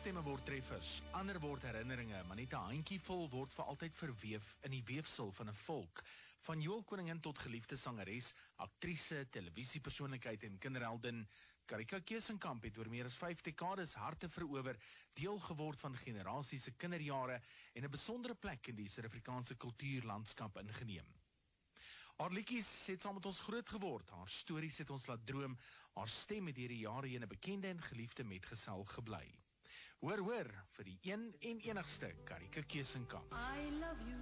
stemme word treffers, ander word herinneringe, maar net 'n handjievol word vir altyd verweef in die weefsel van 'n volk. Van Joel Koningin tot geliefde sangeres, aktrise, televisiepersoonlikheid en kinderheldin, Karika Keesenkamp het oor meer as 5 dekades harte verower, deel geword van generasies se kinderjare en 'n besondere plek in die Suid-Afrikaanse kultuurlandskap ingeneem. Haar liedjies het saam met ons groot geword, haar stories het ons laat droom, haar stem het deur die jare heen 'n bekende en geliefde metgesel gebly. Hoor vir die een en enigste Karika Keesenkamp. I love you.